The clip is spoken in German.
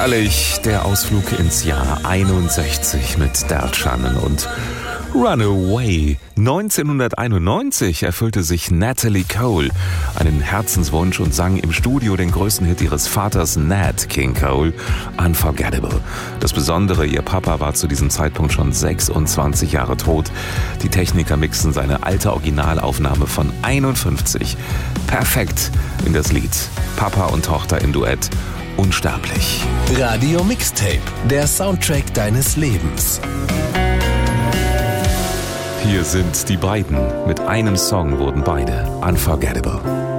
Herrlich, der Ausflug ins Jahr 61 mit Derek Shannon und Runaway. 1991 erfüllte sich Natalie Cole einen Herzenswunsch und sang im Studio den größten Hit ihres Vaters Nat King Cole, Unforgettable. Das Besondere, ihr Papa war zu diesem Zeitpunkt schon 26 Jahre tot. Die Techniker mixen seine alte Originalaufnahme von 51 perfekt in das Lied. Papa und Tochter im Duett. Unsterblich. Radio Mixtape, der Soundtrack deines Lebens. Hier sind die beiden. Mit einem Song wurden beide Unforgettable.